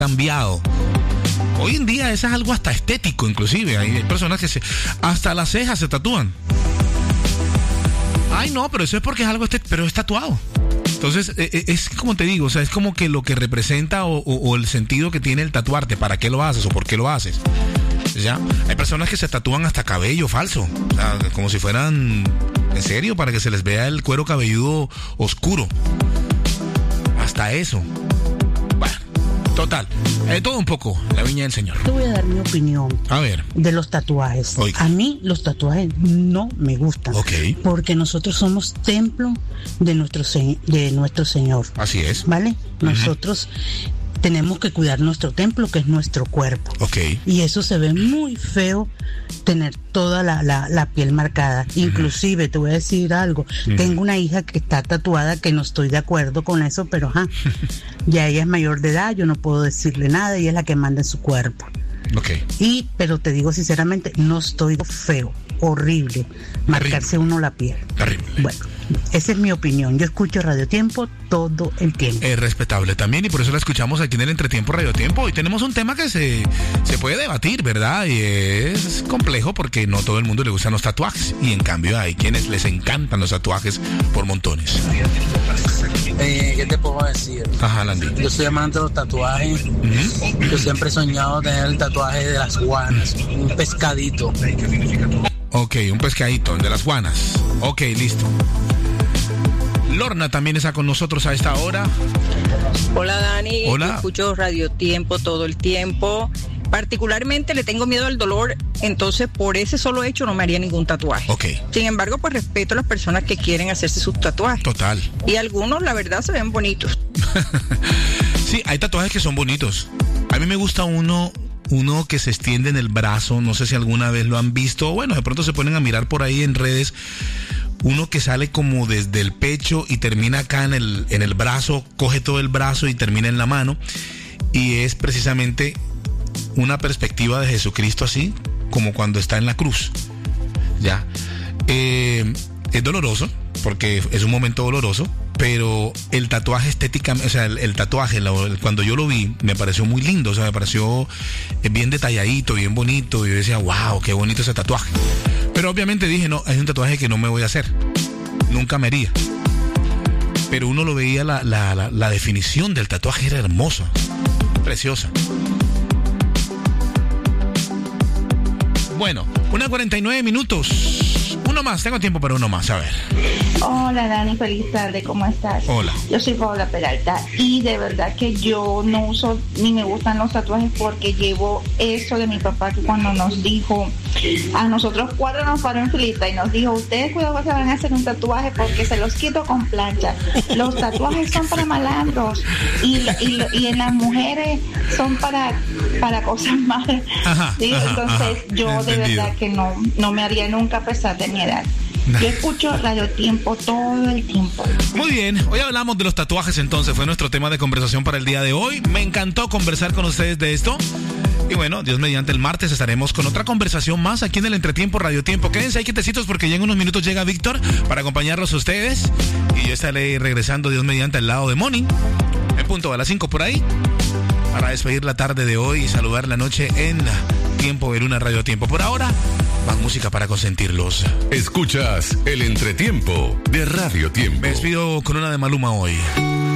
cambiado. Hoy en día eso es algo hasta estético, inclusive. Hay personas que hasta las cejas se tatúan. Ay, no, pero eso es porque es algo pero es tatuado. Entonces, es como te digo, o sea, es como que lo que representa o el sentido que tiene el tatuarte, para qué lo haces o por qué lo haces. ¿Ya? Hay personas que se tatúan hasta cabello falso, o sea, como si fueran, en serio, para que se les vea el cuero cabelludo oscuro. Hasta eso. Bueno, total, todo un poco, la viña del Señor. Te voy a dar mi opinión. A ver. De los tatuajes. Oiga. A mí los tatuajes no me gustan. Ok. Porque nosotros somos templo de nuestro Señor. Así es. ¿Vale? Nosotros tenemos que cuidar nuestro templo, que es nuestro cuerpo. Ok. Y eso se ve muy feo, tener toda la piel marcada. Inclusive, te voy a decir algo, tengo una hija que está tatuada, que no estoy de acuerdo con eso, pero ya ella es mayor de edad, yo no puedo decirle nada, ella es la que manda en su cuerpo. Ok. Pero te digo sinceramente, no estoy feo, horrible, marcarse uno la piel. Terrible. Bueno, esa es mi opinión. Yo escucho Radio Tiempo todo el tiempo. Es respetable también y por eso la escuchamos aquí en el Entretiempo Radio Tiempo. Y tenemos un tema que se puede debatir, ¿verdad? Y es complejo porque no todo el mundo le gustan los tatuajes. Y en cambio hay quienes les encantan los tatuajes por montones. ¿Qué te puedo decir? Ajá, Landy. Yo soy amante de los tatuajes. Yo siempre he soñado tener el tatuaje de las guanas, un pescadito. Ok, un pescadito, el de las guanas. Ok, listo. Lorna también está con nosotros a esta hora. Hola, Dani. Hola. Yo escucho Radio Tiempo todo el tiempo. Particularmente le tengo miedo al dolor, entonces por ese solo hecho no me haría ningún tatuaje. Ok. Sin embargo, pues respeto a las personas que quieren hacerse sus tatuajes. Total. Y algunos, la verdad, se ven bonitos. Sí, hay tatuajes que son bonitos. A mí me gusta uno que se extiende en el brazo. No sé si alguna vez lo han visto. Bueno, de pronto se ponen a mirar por ahí en redes. Uno que sale como desde el pecho y termina acá en el brazo, coge todo el brazo y termina en la mano. Y es precisamente una perspectiva de Jesucristo así, como cuando está en la cruz. ¿Ya? Es doloroso, porque es un momento doloroso, pero el tatuaje estéticamente, o sea, el tatuaje, cuando yo lo vi, me pareció muy lindo, o sea, me pareció bien detalladito, bien bonito, y yo decía, wow, qué bonito ese tatuaje. Pero obviamente dije, no, es un tatuaje que no me voy a hacer, nunca me haría. Pero uno lo veía, la definición del tatuaje era hermosa, preciosa. Bueno, 1:49. Uno más, tengo tiempo para uno más, a ver. Hola Dani, feliz tarde, ¿cómo estás? Hola. Yo soy Paola Peralta y de verdad que yo no uso ni me gustan los tatuajes porque llevo eso de mi papá, que cuando nos dijo, a nosotros 4 nos paró en filita y nos dijo, ustedes cuidado se van a hacer un tatuaje porque se los quito con plancha. Los tatuajes son para malandros y en las mujeres son para cosas malas. ¿Sí? Entonces yo de verdad que no me haría nunca a pesar de mi edad. Yo escucho Radio Tiempo todo el tiempo. Muy bien, hoy hablamos de los tatuajes, entonces fue nuestro tema de conversación para el día de hoy. Me encantó conversar con ustedes de esto. Y bueno, Dios mediante, el martes estaremos con otra conversación más aquí en el Entretiempo Radio Tiempo. Quédense ahí quietecitos porque ya en unos minutos llega Víctor para acompañarlos a ustedes. Y yo estaré regresando, Dios mediante, al lado de Moni, en punto a las 5 por ahí, para despedir la tarde de hoy y saludar la noche en Tiempo de Luna Radio Tiempo. Por ahora, más música para consentirlos. Escuchas el Entretiempo de Radio Tiempo. Me despido con una de Maluma hoy.